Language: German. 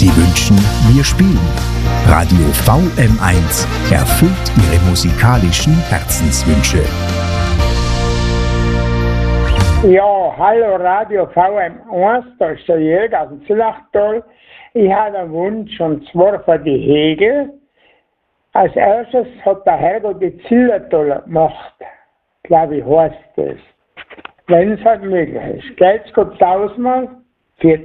Sie wünschen, wir spielen. Radio VM1 erfüllt Ihre musikalischen Herzenswünsche. Ja, hallo Radio VM1, da ist der Jörg aus dem Zillachtal. Ich habe einen Wunsch, und zwar für die Hegel. Als erstes hat der Herrgott die Zillertaler gemacht, glaube ich, heißt das. Wenn es halt möglich ist. Geht's Gott tausendmal? Für